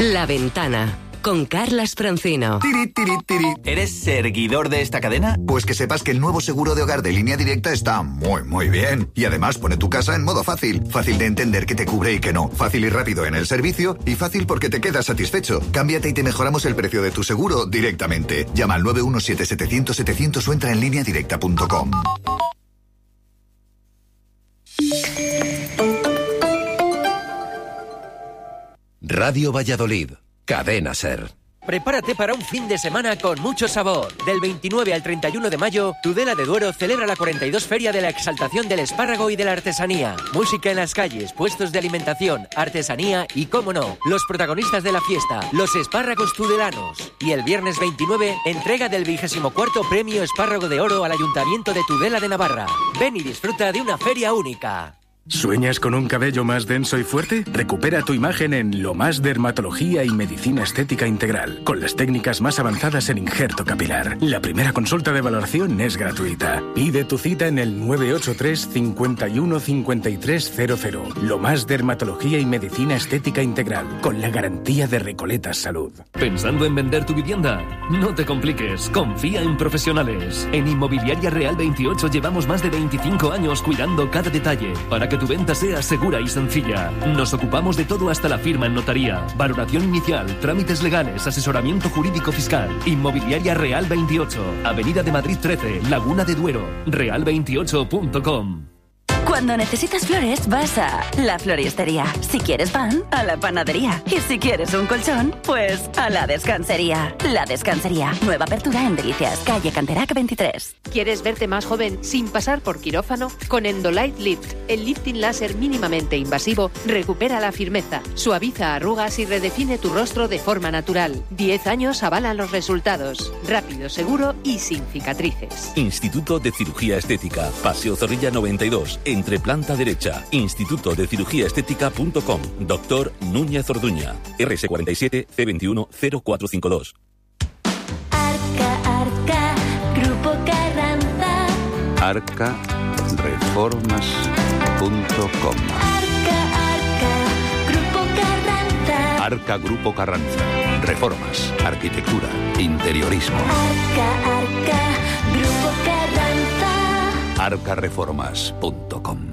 La Ventana, con Carlas Francino. Tiri, tiri, tiri. ¿Eres seguidor de esta cadena? Pues que sepas que el nuevo seguro de hogar de Línea Directa está muy bien. Y además pone tu casa en modo fácil. Fácil de entender qué te cubre y qué no. Fácil y rápido en el servicio. Y fácil porque te quedas satisfecho. Cámbiate y te mejoramos el precio de tu seguro directamente. Llama al 917-700-700 o entra en lineadirecta.com. Radio Valladolid, Cadena SER. Prepárate para un fin de semana con mucho sabor. Del 29 al 31 de mayo, Tudela de Duero celebra la 42 Feria de la Exaltación del Espárrago y de la Artesanía. Música en las calles, puestos de alimentación, artesanía y, cómo no, los protagonistas de la fiesta, los espárragos tudelanos. Y el viernes 29, entrega del 24º Premio Espárrago de Oro al Ayuntamiento de Tudela de Navarra. Ven y disfruta de una feria única. ¿Sueñas con un cabello más denso y fuerte? Recupera tu imagen en Lo Más Dermatología y Medicina Estética Integral, con las técnicas más avanzadas en injerto capilar. La primera consulta de valoración es gratuita. Pide tu cita en el 983 51 5300. Lo Más Dermatología y Medicina Estética Integral, con la garantía de Recoletas Salud. ¿Pensando en vender tu vivienda? No te compliques, confía en profesionales. En Inmobiliaria Real 28 llevamos más de 25 años cuidando cada detalle para que tu venta sea segura y sencilla. Nos ocupamos de todo hasta la firma en notaría, valoración inicial, trámites legales, asesoramiento jurídico fiscal. Inmobiliaria Real 28, Avenida de Madrid 13, Laguna de Duero, real28.com. Cuando necesitas flores, vas a La Floristería. Si quieres pan, a la panadería. Y si quieres un colchón, pues a la Descansería. La Descansería. Nueva apertura en Delicias, calle Canterac 23. ¿Quieres verte más joven sin pasar por quirófano? Con Endolight Lift, el lifting láser mínimamente invasivo, recupera la firmeza, suaviza arrugas y redefine tu rostro de forma natural. 10 años avalan los resultados. Rápido, seguro y sin cicatrices. Instituto de Cirugía Estética, Paseo Zorrilla 92, entre planta derecha. Instituto de Cirugía Estética.com. Doctor Núñez Orduña. RS47 C21 0452. Arca, Grupo Carranza. Arcareformas.com. Arca, Grupo Carranza. Arca Grupo Carranza. Reformas, arquitectura, interiorismo. Arca, Grupo Carranza. Arcareformas.com.